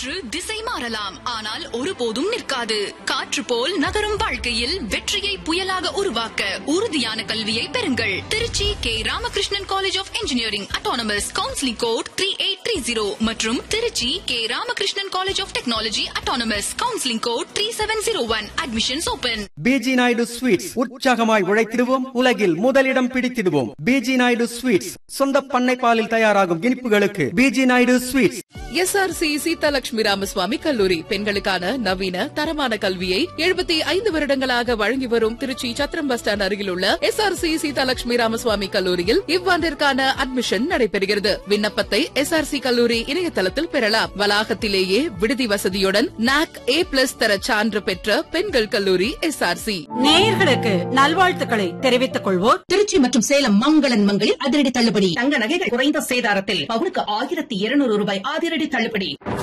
காற்று திசை மாறலாம், ஆனால் ஒருபோதும் நிற்காது. காற்று போல் நகரும் வாழ்க்கையில் வெற்றியை புயலாக உருவாக்க உறுதியான கல்வியை பெறுங்கள். Trichy K Ramakrishnan college of engineering autonomous, counselling code 3830 மற்றும் Trichy K Ramakrishnan college of technology autonomous, counselling code 3701. Admissions open. PG Naidu sweets, உற்சாகமாய் உழைத்திடுவோம், உலகில் முதலிடம் பிடித்திடுவோம். பிஜி நாயுடு ஸ்வீட்ஸ், சொந்த பண்ணை பாலில் தயாராகும் இனிப்புகளுக்கு PG Naidu sweets. SRC Seethalakshmi Ramaswamy கல்லூரி பெண்களுக்கான நவீன தரமான கல்வியை 75 வருடங்களாக வழங்கி வரும் திருச்சி சத்திரம் பஸ் ஸ்டாண்ட் அருகில் உள்ள எஸ்ஆர்சி சீதாலட்சுமி ராமசுவாமி கல்லூரியில் இவ்வாண்டிற்கான அட்மிஷன் நடைபெறுகிறது. விண்ணப்பத்தை எஸ்ஆர்சி கல்லூரி இணையதளத்தில் பெறலாம். வளாகத்திலேயே விடுதி வசதியுடன் நாக் A+ தர சான்று பெற்ற பெண்கள் கல்லூரி எஸ்ஆர்சி. நேயர்களுக்கு நல்வாழ்த்துக்களை தெரிவித்துக் கொள்வோர் திருச்சி மற்றும் சேலம் மங்களன் மங்களில் அதிரடி தள்ளுபடி. தங்க நகைகள் குறைந்த சேதாரத்தில் பவுனுக்கு 1200 ரூபாய் அதிரடி தள்ளுபடி.